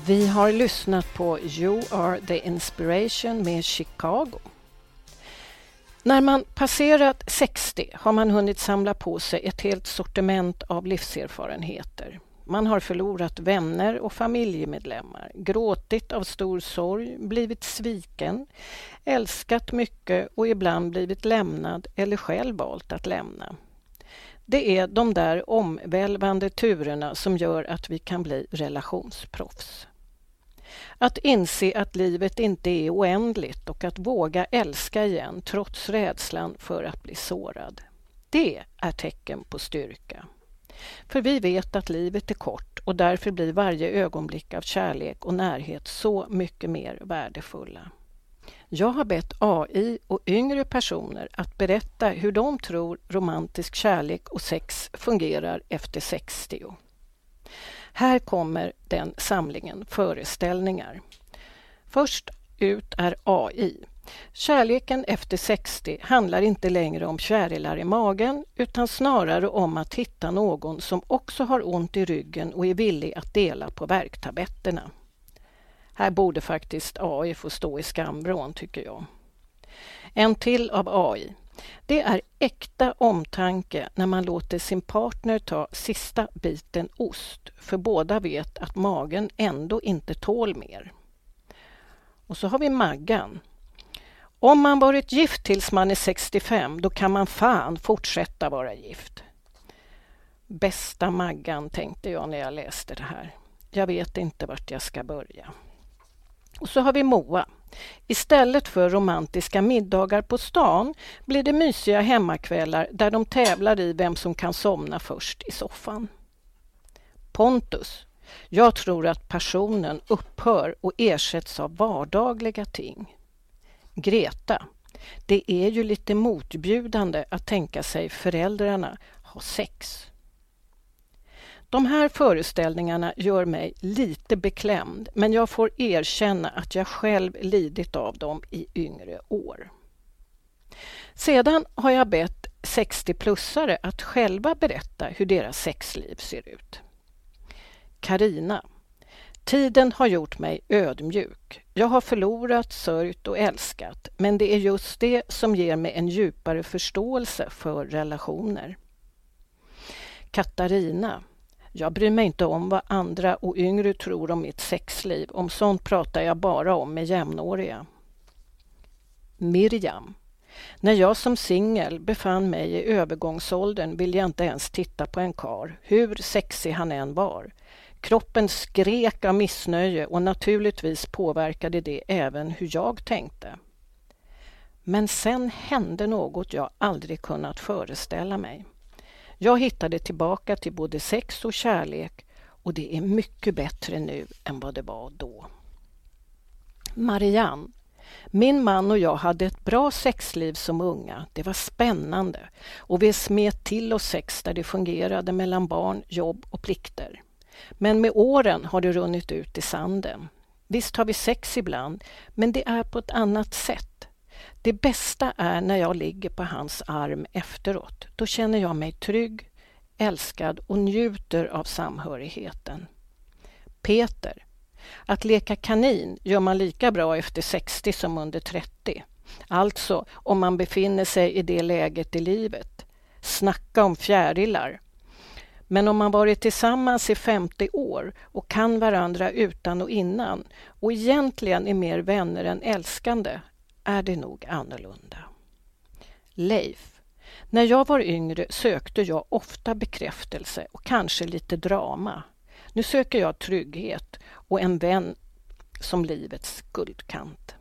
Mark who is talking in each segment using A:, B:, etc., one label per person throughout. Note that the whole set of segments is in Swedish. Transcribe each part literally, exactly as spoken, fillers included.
A: Vi har lyssnat på You Are The Inspiration med Chicago. När man passerat sextio har man hunnit samla på sig ett helt sortiment av livserfarenheter. Man har förlorat vänner och familjemedlemmar, gråtit av stor sorg, blivit sviken, älskat mycket och ibland blivit lämnad eller själv valt att lämna. Det är de där omvälvande turerna som gör att vi kan bli relationsproffs. Att inse att livet inte är oändligt och att våga älska igen trots rädslan för att bli sårad. Det är tecken på styrka. För vi vet att livet är kort och därför blir varje ögonblick av kärlek och närhet så mycket mer värdefulla. Jag har bett A I och yngre personer att berätta hur de tror romantisk kärlek och sex fungerar efter sextio. Här kommer den samlingen föreställningar. Först ut är A I. Kärleken efter sextio handlar inte längre om fjärilar i magen utan snarare om att hitta någon som också har ont i ryggen och är villig att dela på värktabletterna. Här borde faktiskt A I få stå i skambrån, tycker jag. En till av A I. Det är äkta omtanke när man låter sin partner ta sista biten ost, för båda vet att magen ändå inte tål mer. Och så har vi Maggan. Om man varit gift tills man är sextiofem, då kan man fan fortsätta vara gift. Bästa Maggan, tänkte jag när jag läste det här. Jag vet inte vart jag ska börja. Och så har vi Moa. Istället för romantiska middagar på stan blir det mysiga hemmakvällar där de tävlar i vem som kan somna först i soffan. Pontus. Jag tror att passionen upphör och ersätts av vardagliga ting. Greta. Det är ju lite motbjudande att tänka sig föräldrarna ha sex. De här föreställningarna gör mig lite beklämd, men jag får erkänna att jag själv lidit av dem i yngre år. Sedan har jag bett sextio-plussare att själva berätta hur deras sexliv ser ut. Karina. Tiden har gjort mig ödmjuk. Jag har förlorat, sörjt och älskat, men det är just det som ger mig en djupare förståelse för relationer. Katarina. Jag bryr mig inte om vad andra och yngre tror om mitt sexliv. Om sånt pratar jag bara om med jämnåriga. Miriam. När jag som singel befann mig i övergångsåldern vill jag inte ens titta på en kar, hur sexig han än var. Kroppen skrek av missnöje och naturligtvis påverkade det även hur jag tänkte. Men sen hände något jag aldrig kunnat föreställa mig. Jag hittade tillbaka till både sex och kärlek och det är mycket bättre nu än vad det var då. Marianne. Min man och jag hade ett bra sexliv som unga. Det var spännande och vi smet till oss sex där det fungerade mellan barn, jobb och plikter. Men med åren har det runnit ut i sanden. Visst har vi sex ibland, men det är på ett annat sätt. Det bästa är när jag ligger på hans arm efteråt. Då känner jag mig trygg, älskad och njuter av samhörigheten. Peter. Att leka kanin gör man lika bra efter sextio som under trettio. Alltså om man befinner sig i det läget i livet. Snacka om fjärilar. Men om man varit tillsammans i femtio år och kan varandra utan och innan och egentligen är mer vänner än älskande är det nog annorlunda. Leif. När jag var yngre sökte jag ofta bekräftelse och kanske lite drama. Nu söker jag trygghet och en vän som livets guldkant.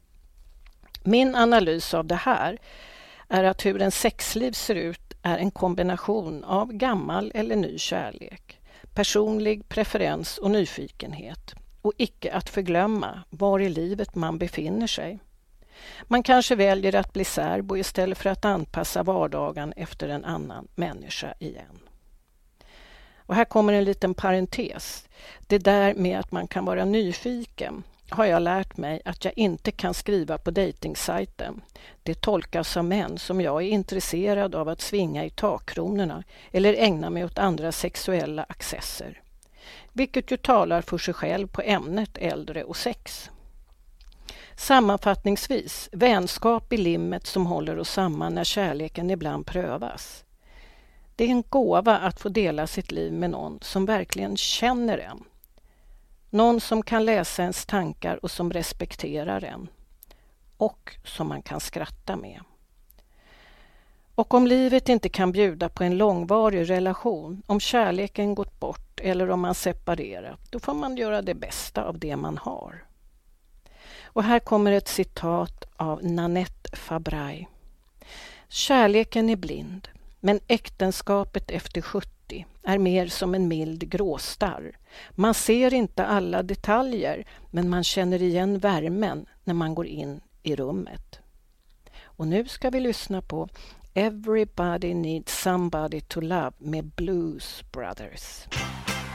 A: Min analys av det här är att hur en sexliv ser ut är en kombination av gammal eller ny kärlek, personlig preferens och nyfikenhet och icke att förglömma var i livet man befinner sig. Man kanske väljer att bli särbo istället för att anpassa vardagen efter en annan människa igen. Och här kommer en liten parentes. Det där med att man kan vara nyfiken har jag lärt mig att jag inte kan skriva på dejtingsajten. Det tolkas av män som jag är intresserad av att svinga i takkronorna eller ägna mig åt andra sexuella accesser. vilket ju talar för sig själv på ämnet äldre och sex. Sammanfattningsvis, vänskap i limmet som håller oss samman när kärleken ibland prövas. Det är en gåva att få dela sitt liv med någon som verkligen känner en. Någon som kan läsa ens tankar och som respekterar en. Och som man kan skratta med. Och om livet inte kan bjuda på en långvarig relation, om kärleken gått bort eller om man separerat, då får man göra det bästa av det man har. Och här kommer ett citat av Nanette Fabray. Kärleken är blind, men äktenskapet efter sjuttio är mer som en mild gråstarr. Man ser inte alla detaljer, men man känner igen värmen när man går in i rummet. Och nu ska vi lyssna på Everybody Needs Somebody to Love med Blues Brothers.